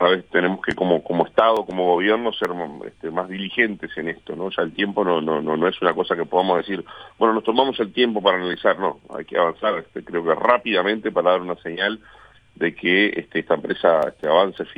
cada vez tenemos que como Estado, como gobierno, ser más diligentes en esto, ¿no? Ya el tiempo no es una cosa que podamos decir, bueno, nos tomamos el tiempo para analizar, no, hay que avanzar, creo que rápidamente para dar una señal de que esta empresa avance